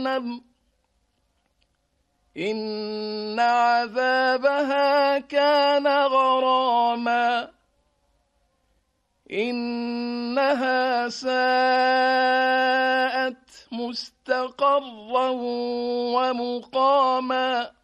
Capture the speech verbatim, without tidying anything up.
جهنم إن عذابها كان غراما إنها ساءت مستقرا ومقاما